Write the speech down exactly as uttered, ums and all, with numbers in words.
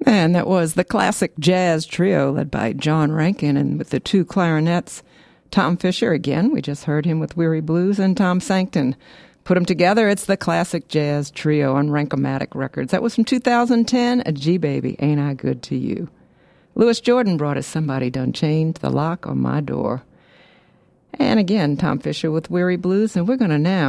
And that was the classic jazz trio led by John Rankin and with the two clarinets, Tom Fisher again. We just heard him with Weary Blues, and Tom Sankton. Put them together, it's the classic jazz trio on Rankomatic Records. That was from two thousand ten, A G-Baby, Ain't I Good to You. Louis Jordan brought us Somebody Done Chained the Lock on My Door. And again, Tom Fisher with Weary Blues, and we're going to now